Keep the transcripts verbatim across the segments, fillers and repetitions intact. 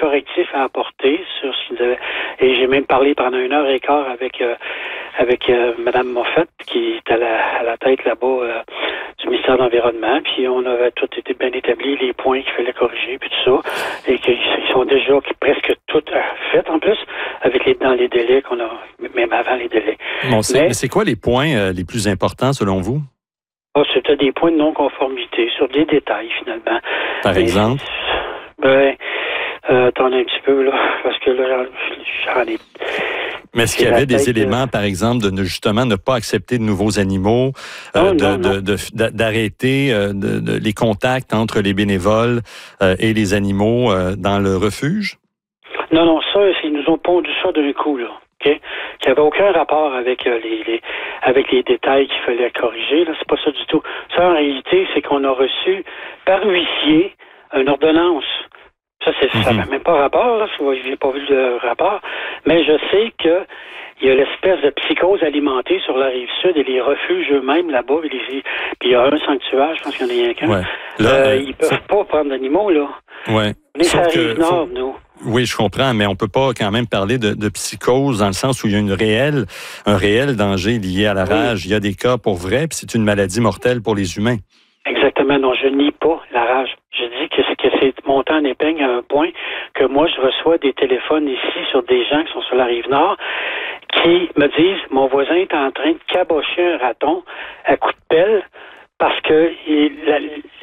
correctifs à apporter sur ce qu'ils avaient. Et j'ai même parlé pendant une heure et quart avec euh, avec euh, Mme Moffett, qui est à la, à la tête là-bas euh, du ministère de l'Environnement. Puis on avait tout été bien établi, les points qu'il fallait corriger, puis tout ça. Et qu'ils sont déjà presque tout faits en plus, avec les dans les délais qu'on a, même avant les délais. Bon, c'est, mais, mais c'est quoi les points euh, les plus importants selon vous? Oh, c'était des points de non-conformité sur des détails, finalement. Par mais, exemple? Ben, euh, attendez un petit peu, là, parce que là, j'en ai... Mais est-ce qu'il y avait des éléments, de... par exemple, de ne, justement ne pas accepter de nouveaux animaux, non, euh, de, non, non. De, de, de, d'arrêter euh, de, de, les contacts entre les bénévoles euh, et les animaux euh, dans le refuge? Non, non, ça, ils nous ont pondu ça d'un coup, là. Okay? Qui n'avait aucun rapport avec euh, les, les avec les détails qu'il fallait corriger. Là, c'est pas ça du tout. Ça, en réalité, c'est qu'on a reçu par huissier une ordonnance. Ça, c'est, mm-hmm. ça n'a même pas rapport, là. Je n'ai pas vu le rapport. Mais je sais que il y a l'espèce de psychose alimentée sur la rive sud et les refuges eux-mêmes là-bas. Et les, puis il y a un sanctuaire, je pense qu'il y en a rien qu'un. Ouais. Là, euh, euh, ils ne peuvent c'est... pas prendre d'animaux, là. Ouais. On est sur la rive que, nord, faut... nous. Oui, je comprends, mais on peut pas quand même parler de, de psychose dans le sens où il y a une réelle, un réel danger lié à la rage. Oui. Il y a des cas pour vrai, puis c'est une maladie mortelle pour les humains. Exactement. Non, je nie pas la rage. Je dis que c'est, que c'est monté en épingle à un point que moi, je reçois des téléphones ici sur des gens qui sont sur la rive nord qui me disent « Mon voisin est en train de cabocher un raton à coups de pelle parce que il, la,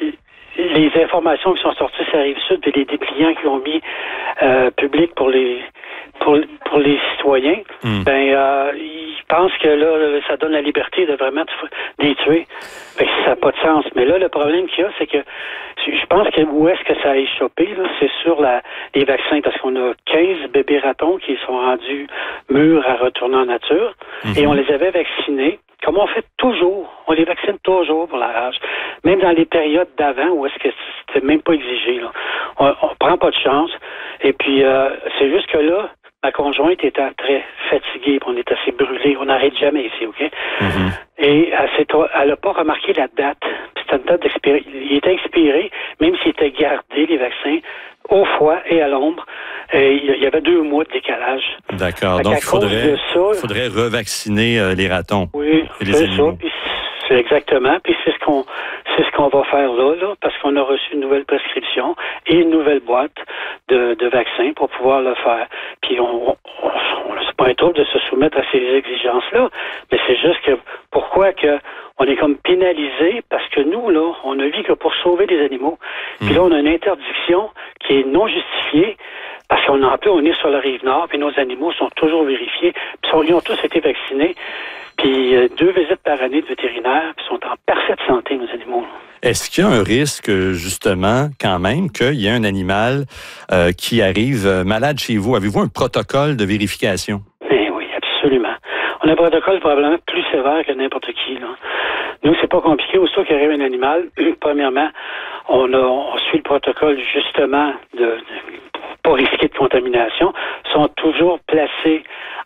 les informations qui sont sorties sur la rive sud et les dépliants qui ont mis euh, public pour les pour, pour les citoyens, mm. ben euh, ils pensent que là, ça donne la liberté de vraiment les tuer. Ben, ça n'a pas de sens. Mais là, le problème qu'il y a, c'est que je pense que où est-ce que ça a échappé, là, c'est sur la, les vaccins, parce qu'on a quinze bébés ratons qui sont rendus mûrs à retourner en nature, mm-hmm. et on les avait vaccinés. Comme on fait toujours, on les vaccine toujours pour la rage. Même dans les périodes d'avant où est-ce que c'était même pas exigé. Là. On, on prend pas de chance. Et puis, euh, c'est juste que là, ma conjointe était très fatiguée, on est assez brûlés. On n'arrête jamais ici, OK? Mm-hmm. Et elle n'a pas remarqué la date. C'était une date d'expiration. Il était expiré, même s'il était gardé, les vaccins, au foie et à l'ombre. Et il y avait deux mois de décalage. D'accord. Donc, il faudrait, ça, faudrait revacciner euh, les ratons. Oui, et les c'est animaux. ça. Puis c'est exactement. Puis c'est ce qu'on c'est ce qu'on va faire là, là, parce qu'on a reçu une nouvelle prescription et une nouvelle boîte de, de vaccins pour pouvoir le faire. Puis on, on, on c'est pas un trouble de se soumettre à ces exigences-là, mais c'est juste que pourquoi que on est comme pénalisé parce que nous, là, on ne vit que pour sauver les animaux. Puis mmh. là, on a une interdiction qui est non justifiée parce qu'on en plus, on est sur la rive nord, puis nos animaux sont toujours vérifiés, puis ils ont tous été vaccinés. Puis euh, deux visites par année de vétérinaires, puis sont en parfaite santé, nos animaux. Là. Est-ce qu'il y a un risque, justement, quand même, qu'il y ait un animal euh, qui arrive malade chez vous? Avez-vous un protocole de vérification? Eh oui, absolument. On a un protocole probablement plus sévère que n'importe qui. Là. Nous, c'est pas compliqué. Aussitôt qu'il arrive un animal, premièrement, on, a, on suit le protocole, justement, de, de pas risquer de contamination, sont toujours placés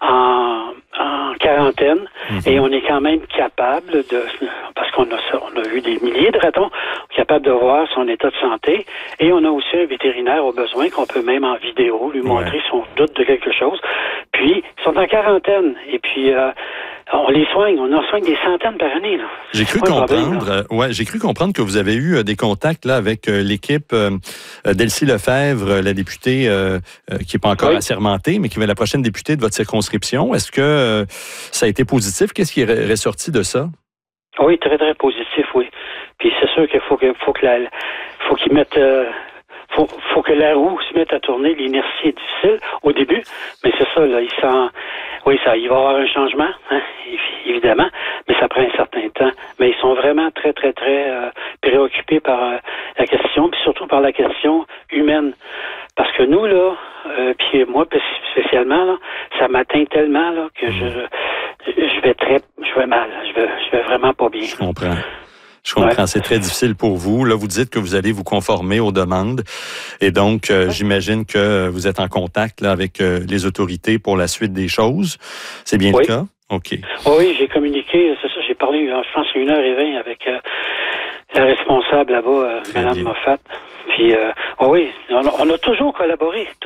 en, en quarantaine mm-hmm. et on est quand même capable de, parce qu'on a ça, on a vu des milliers de ratons, capable de voir son état de santé et on a aussi un vétérinaire au besoin qu'on peut même en vidéo lui montrer ouais. son doute de quelque chose. Puis, ils sont en quarantaine et puis euh, on les soigne, on en soigne des centaines par année. Là. J'ai cru comprendre, euh, ouais, j'ai cru comprendre que vous avez eu euh, des contacts là avec euh, l'équipe euh, d'Elsie Lefebvre, euh, la députée euh, euh, qui n'est pas encore oui. assermentée, mais qui va être la prochaine députée de votre circonscription. Est-ce que euh, ça a été positif? Qu'est-ce qui est ressorti de ça? Oui, très très positif, oui. Puis c'est sûr qu'il faut que faut que la, faut qu'ils mettent euh, Faut, faut que la roue se mette à tourner. L'inertie est difficile au début, mais c'est ça, là, il sent, oui, ça, il va y avoir un changement, hein, évidemment, mais ça prend un certain temps. Mais ils sont vraiment très, très, très euh, préoccupés par euh, la question, puis surtout par la question humaine. Parce que nous, là, euh, puis moi spécialement, là, ça m'atteint tellement là, que je, je vais très, je vais mal, je vais, je vais vraiment pas bien. Je comprends. Je comprends, ouais. C'est très difficile pour vous. Là, vous dites que vous allez vous conformer aux demandes. Et donc, euh, ouais. j'imagine que vous êtes en contact là, avec euh, les autorités pour la suite des choses. C'est bien oui. le cas? OK. Oui, j'ai communiqué, c'est ça, j'ai parlé, je pense, une heure et vingt avec euh, la responsable là-bas, euh, Mme Moffett. Puis, euh, oui, on a, on a toujours collaboré.